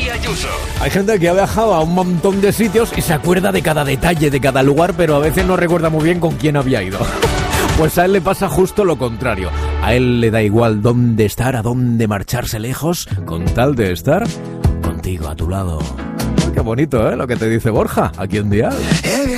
Ayuso. Hay gente que ha viajado a un montón de sitios y se acuerda de cada detalle de cada lugar, pero a veces no recuerda muy bien con quién había ido. Pues a él le pasa justo lo contrario. A él le da igual dónde estar, a dónde marcharse lejos, con tal de estar contigo a tu lado. Qué bonito, ¿eh? Lo que te dice Borja, aquí en Dial.